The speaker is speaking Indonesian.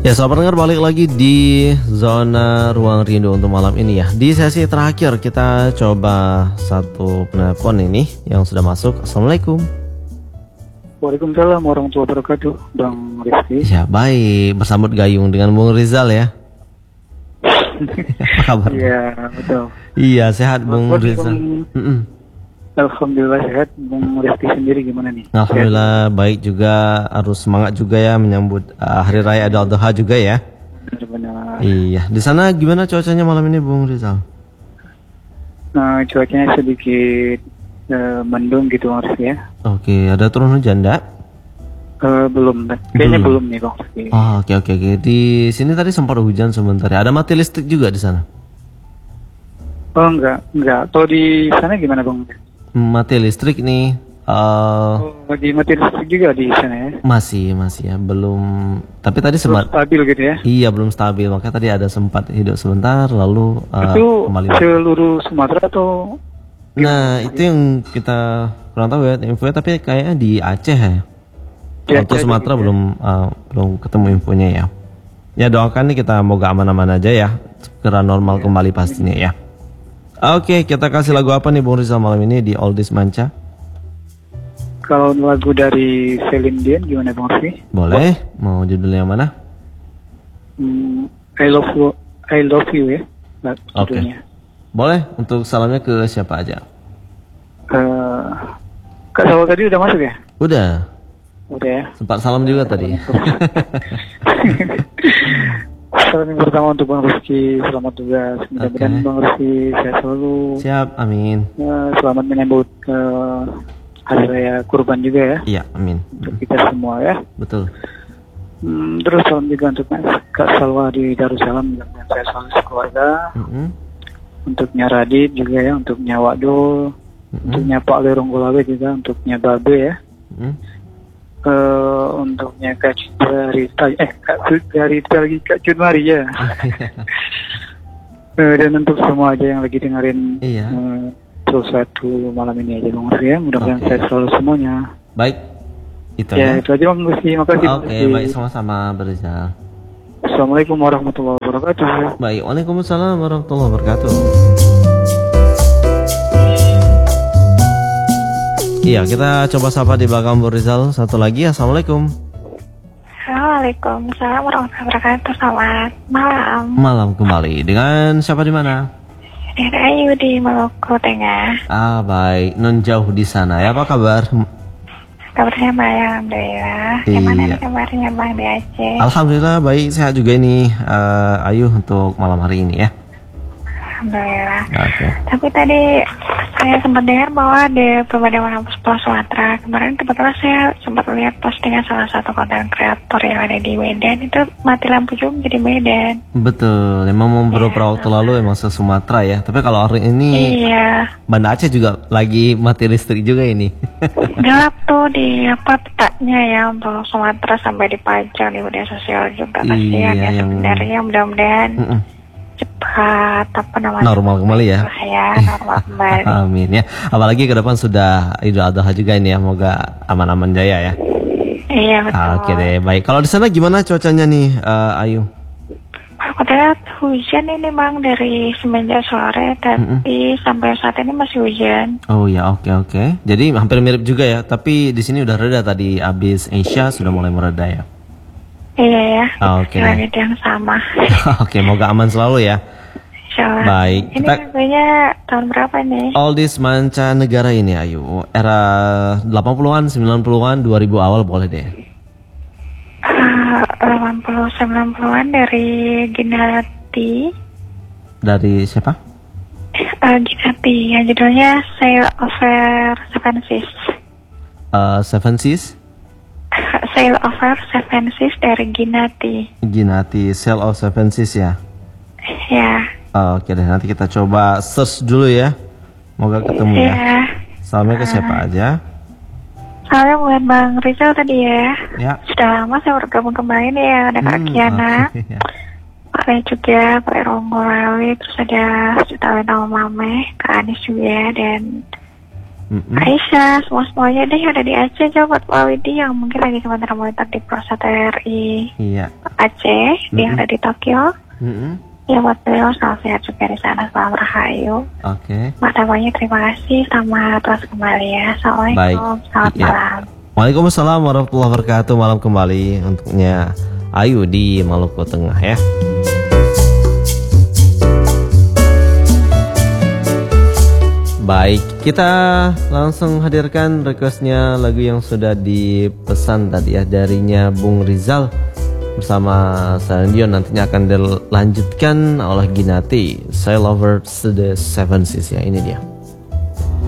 Ya, sahabat pendengar, balik lagi di Zona Ruang Rindu untuk malam ini ya. Di sesi terakhir kita coba satu penelpon ini yang sudah masuk. Assalamualaikum. Waalaikumsalam warahmatullahi wabarakatuh, Bang Rizky. Ya, baik. Bersambut gayung dengan Bung Rizal ya. Apa kabar? Iya, betul. Iya, sehat Bung Rizal. Alhamdulillah sehat. Bung Rizky sendiri gimana nih? Alhamdulillah baik juga. Harus semangat juga ya menyambut Hari Raya Idul Adha juga ya. Benar-benar. Iya, di sana gimana cuacanya malam ini Bung Rizal? Nah, cuacanya sedikit mendung gitu Bang Rizky ya. Oke, ada turun hujan enggak? Belum, kayaknya belum nih Bang Rizky. Oh, oke. Di sini tadi sempat hujan sebentar ya. Ada mati listrik juga di sana? Oh enggak. Kalau di sana gimana Bang? Mati listrik nih. Di mati listrik juga di sana ya? Masih ya, belum. Tapi tadi sempat stabil gitu ya? Iya, belum stabil. Makanya tadi ada sempat hidup sebentar, lalu itu kembali. Seluruh Sumatera atau? Nah, itu yang kita kurang tahu ya infonya. Tapi kayaknya di Aceh ya. Untuk Sumatera belum ketemu infonya ya. Ya, doakan nih kita moga aman-aman aja ya. Segera normal kembali pastinya ya. Oke, kita kasih lagu apa nih Bung Rizal malam ini di Oldies Manca? Kalau lagu dari Celine Dion gimana Bang Rizky? Boleh, mau judulnya yang mana? I love you ya. Oke. Boleh, untuk salamnya ke siapa aja? Kak Sawal tadi udah masuk ya? Udah ya. Sempat salam juga tadi. Salam yang pertama untuk Bang Rizky, selamat tugas. Mudah-mudahan Bang Rizky sehat selalu. Siap, amin. Selamat menyambut Hari Raya Kurban juga ya. Iya, amin. Untuk kita semua ya. Betul. Terus salam juga untuk Kak Salwa di Darussalam, mudah-mudahan sehat selalu sekeluarga. Untuknya Radit juga ya, untuknya Wadul, untuknya Pak Lerong-Golawe juga, untuknya Babe ya. Untuknya Kak Cudmari ya. Dan untuk semua aja yang lagi dengerin terus satu malam ini aja Bang Rizky ya. Mudah-mudahan sehat selalu semuanya. Baik, itu ya. Itu aja Bang Rizky, makasih. Oke, baik, sama-sama Berizal. Assalamualaikum warahmatullahi wabarakatuh. Baik, waalaikumsalam warahmatullahi wabarakatuh. Iya, kita coba sapa di belakang Bu Rizal. Satu lagi, assalamualaikum. Waalaikumsalam warahmatullahi wabarakatuh. Selamat malam. Malam kembali. Dengan siapa di mana? Dengan Ayu di Maluku Tengah. Baik. Non jauh di sana. Ya, apa kabar? Kabarnya baik, alhamdulillah. Gimana nih kabarnya Bang di Aceh? Alhamdulillah baik, sehat juga ini. Ayu untuk malam hari ini ya. Alhamdulillah. Tapi tadi saya sempat dengar bahwa ada pemadaman Pulau Sumatera. Kemarin kebetulan saya sempat lihat postingan salah satu konten kreator yang ada di Medan, itu mati lampu juga di Medan. Betul, memang beberapa waktu lalu emang se Sumatera ya. Tapi kalau hari ini Banda Aceh juga lagi mati listrik juga ini. Gelap tuh di petanya ya untuk Sumatera sampai dipajang di media sosial juga. Kasihan ya sebenarnya, mudah-mudahan cepat normal kembali ya. Normal kembali. Amin ya. Apalagi ke depan sudah Idul Adha juga ini ya. Moga aman-aman jaya ya. Iya betul. Oke deh, baik. Kalau di sana gimana cuacanya nih, Ayu? Aku lihat hujan ini Bang dari semenjak sore, tapi sampai saat ini masih hujan. Oh ya, oke. Jadi hampir mirip juga ya. Tapi di sini udah reda tadi. Abis Asia sudah mulai mereda ya. Iya ya. Oke. Langit yang sama. Oke, moga aman selalu ya. Insyaallah. Baik. Ini lagunya tahun berapa nih? Oldies Mancanegara ini Ayu. Era 80-an, 90-an, 2000 awal boleh deh. 80 90-an dari Ginati. Dari siapa? Ginati, yang judulnya Sail Over Seven Seas. Seven Seas? Sail Over Seven Seas dari Ginati. Sail of Seven Seas ya? Ya. Oke deh, nanti kita coba search dulu ya. Moga ketemu ya. Salamnya ke siapa aja? Salamnya buat Bang Rizal tadi ya. Sudah lama saya bergabung kembali nih ya. Ada Kak Kiana, Pak Le juga, Pak Lerong-Golawe, terus ada Sutawena Mame, Kak Anis juga, dan Aisyah, semuanya deh yang ada di Aceh, coba buat Pak Widi yang mungkin lagi sementara monitor di Prosat RI Aceh, yang ada di Tokyo. Ya buat beliau salam sehat juga di sana, salam rahayu. Mak Tamanya terima kasih, selamat terus kembali ya. Assalamualaikum, selamat malam. Waalaikumsalam warahmatullahi wabarakatuh. Malam kembali untuknya Ayu di Maluku Tengah ya. Baik, kita langsung hadirkan requestnya lagu yang sudah dipesan tadi ya, darinya Bung Rizal bersama Sarandion. Nantinya akan dilanjutkan oleh Ginati, Sail Over the Seven Seas ya, ini dia.